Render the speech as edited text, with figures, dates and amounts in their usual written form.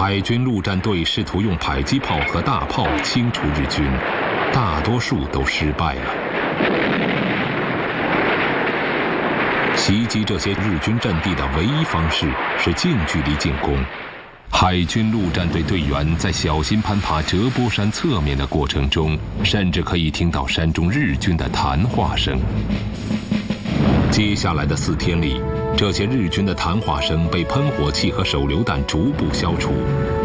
海军陆战队试图用迫击炮和大炮清除日军，大多数都失败了。袭击这些日军阵地的唯一方式是近距离进攻。海军陆战队队员在小心攀爬折波山侧面的过程中，甚至可以听到山中日军的谈话声。接下来的4天里，这些日军的谈话声被喷火器和手榴弹逐步消除，